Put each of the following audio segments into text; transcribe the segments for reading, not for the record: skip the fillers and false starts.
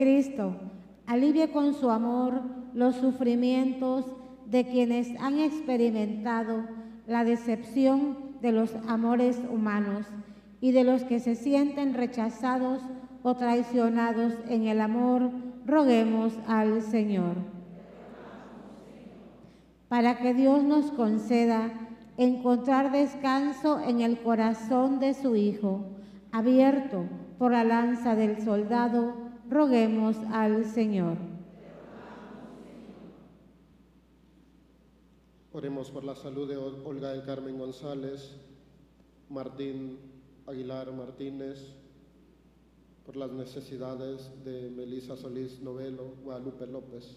Cristo, alivie con su amor los sufrimientos de quienes han experimentado la decepción de los amores humanos y de los que se sienten rechazados o traicionados en el amor, roguemos al Señor. Para que Dios nos conceda encontrar descanso en el corazón de su Hijo, abierto por la lanza del soldado, roguemos al Señor. Oremos por la salud de Olga del Carmen González, Martín Aguilar Martínez, por las necesidades de Melisa Solís Novelo, Guadalupe López,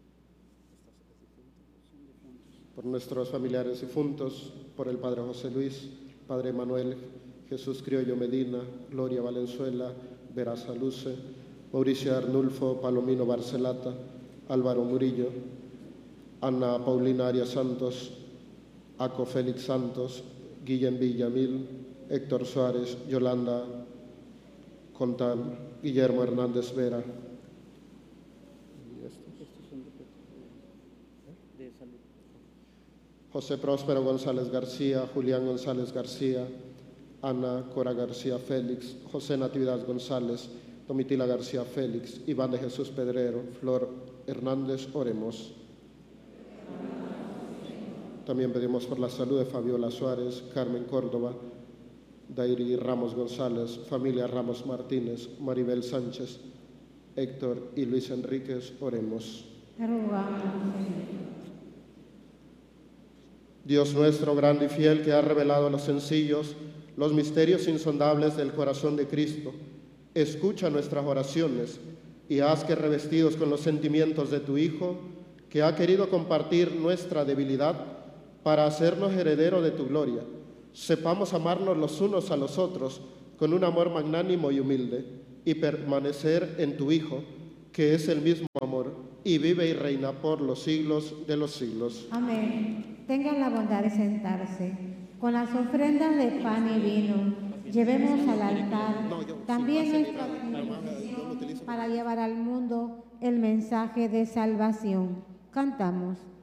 por nuestros familiares difuntos, por el Padre José Luis, Padre Manuel, Jesús Criollo Medina, Gloria Valenzuela, Vera Saluce, Mauricio Arnulfo Palomino Barcelata, Álvaro Murillo, Ana Paulina Arias Santos, Aco Félix Santos, Guillem Villamil, Héctor Suárez, Yolanda Contán, Guillermo Hernández Vera. José Próspero González García, Julián González García, Ana Cora García Félix, José Natividad González, Domitila García Félix, Iván de Jesús Pedrero, Flor Hernández, oremos. También pedimos por la salud de Fabiola Suárez, Carmen Córdoba, Dairi Ramos González, familia Ramos Martínez, Maribel Sánchez, Héctor y Luis Enríquez, oremos. Dios nuestro, grande y fiel, que ha revelado a los sencillos los misterios insondables del corazón de Cristo, escucha nuestras oraciones y haz que, revestidos con los sentimientos de tu Hijo, que ha querido compartir nuestra debilidad para hacernos herederos de tu gloria, sepamos amarnos los unos a los otros con un amor magnánimo y humilde, y permanecer en tu Hijo, que es el mismo amor, y vive y reina por los siglos de los siglos. Amén. Tengan la bondad de sentarse. Con las ofrendas de pan y vino, llevemos al altar también nuestra bendición para llevar al mundo el mensaje de salvación. Cantamos.